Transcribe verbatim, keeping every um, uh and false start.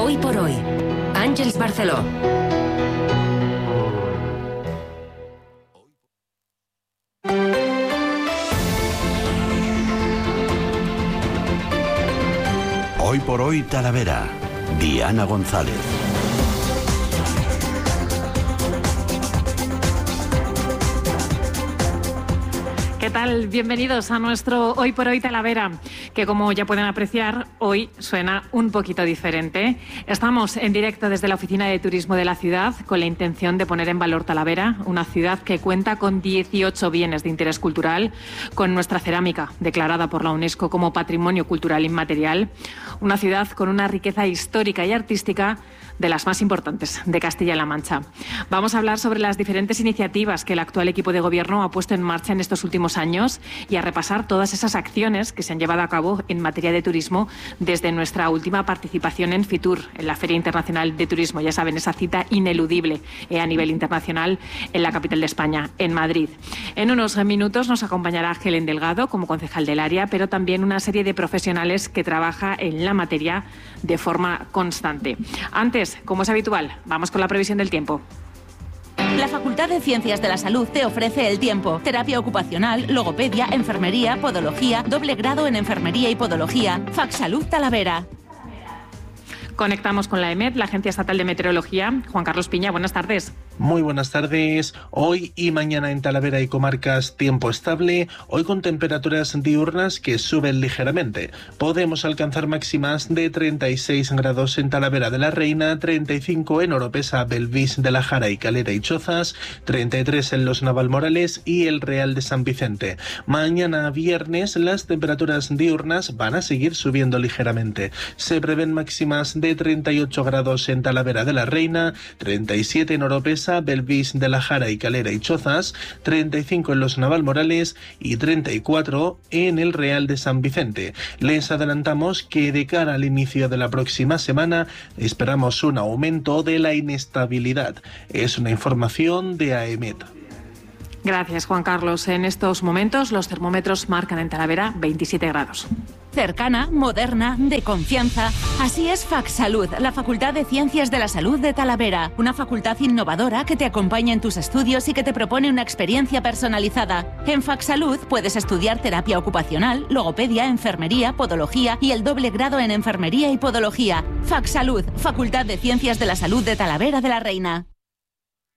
Hoy por hoy, Àngels Barceló. Hoy por hoy Talavera, Diana González. ¿Qué tal? Bienvenidos a nuestro Hoy por Hoy Talavera, que como ya pueden apreciar, hoy suena un poquito diferente. Estamos en directo desde la Oficina de Turismo de la ciudad con la intención de poner en valor Talavera, una ciudad que cuenta con dieciocho bienes de interés cultural, con nuestra cerámica declarada por la UNESCO como Patrimonio Cultural Inmaterial, una ciudad con una riqueza histórica y artística de las más importantes de Castilla-La Mancha. Vamos a hablar sobre las diferentes iniciativas que el actual equipo de gobierno ha puesto en marcha en estos últimos años y a repasar todas esas acciones que se han llevado a cabo en materia de turismo desde nuestra última participación en Fitur, en la Feria Internacional de Turismo. Ya saben, esa cita ineludible eh, a nivel internacional en la capital de España, en Madrid. En unos minutos nos acompañará Helen Delgado como concejal del área, pero también una serie de profesionales que trabaja en la materia de forma constante. Antes, como es habitual, vamos con la previsión del tiempo. La Facultad de Ciencias de la Salud te ofrece el tiempo. Terapia ocupacional, logopedia, enfermería, podología, doble grado en enfermería y podología. Facsalud Talavera. Conectamos con la EMET, la Agencia Estatal de Meteorología. Juan Carlos Piña, buenas tardes. Muy buenas tardes. Hoy y mañana en Talavera y comarcas tiempo estable, hoy con temperaturas diurnas que suben ligeramente. Podemos alcanzar máximas de treinta y seis grados en Talavera de la Reina, treinta y cinco en Oropesa, Belvís de la Jara y Calera y Chozas, treinta y tres en los Navalmorales y el Real de San Vicente. Mañana viernes las temperaturas diurnas van a seguir subiendo ligeramente. Se prevén máximas de treinta y ocho grados en Talavera de la Reina, treinta y siete en Oropesa, Belvís de la Jara y Calera y Chozas, treinta y cinco en los Navalmorales y treinta y cuatro en el Real de San Vicente. Les adelantamos que de cara al inicio de la próxima semana esperamos un aumento de la inestabilidad. Es una información de AEMET. Gracias, Juan Carlos. En estos momentos los termómetros marcan en Talavera veintisiete grados. Cercana, moderna, de confianza. Así es Facsalud, la Facultad de Ciencias de la Salud de Talavera. Una facultad innovadora que te acompaña en tus estudios y que te propone una experiencia personalizada. En Facsalud puedes estudiar terapia ocupacional, logopedia, enfermería, podología y el doble grado en enfermería y podología. Facsalud, Facultad de Ciencias de la Salud de Talavera de la Reina.